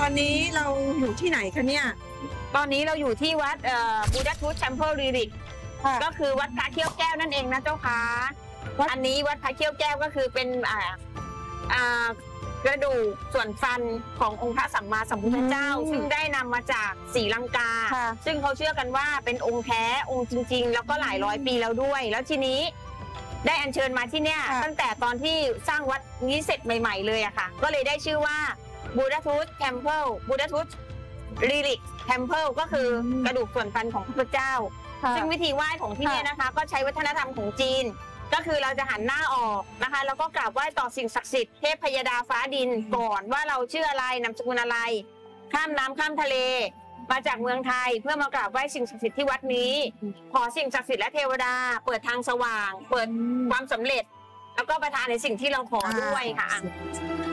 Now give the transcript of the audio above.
อนนี้เราอยู่ที่ไหนคะเนี่ยตอนนี้เราอยู่ที่วัดบูดาทูสเทมเพิลรีริกก็คือวัดพระเขี้ยวแก้วนั่นเองนะเจ้าค่ะอันนี้วัดพระเขี้ยวแก้วก็คือเป็นกระดูกส่วนฟันขององค์พระสัมมาสัมพุทธเจ้าซึ่งได้นำมาจากศรีลังกาซึ่งเขาเชื่อกันว่าเป็นองค์แท้องค์จริงๆแล้วก็หลายร้อยปีแล้วด้วยแล้วทีนี้ได้อัญเชิญมาที่เนี่ยตั้งแต่ตอนที่สร้างวัดนี้เสร็จใหม่ๆเลยอะค่ะก็เลยได้ชื่อว่าบูดาทูสเทมเพิลบูดาทูสรีลิกเทมเพิลก็คือกระดูกส่วนฟันของพระพุทธเจ้าซึ่งวิธีไหว้ของที่นี่นะคะก็ใช้วัฒนธรรมของจีนก็คือเราจะหันหน้าออกนะคะแล้วก็กราบไหว้ต่อสิ่งศักดิ์สิทธิ์เทพพยดาฟ้าดินก่อนว่าเราชื่ออะไรนามสกุลอะไรข้ามน้ำข้ามทะเลมาจากเมืองไทยเพื่อมากราบไหว้สิ่งศักดิ์สิทธิ์ที่วัดนี้ขอสิ่งศักดิ์สิทธิ์และเทวดาเปิดทางสว่างเปิดความสำเร็จแล้วก็ประทานในสิ่งที่เราขอด้วยค่ะ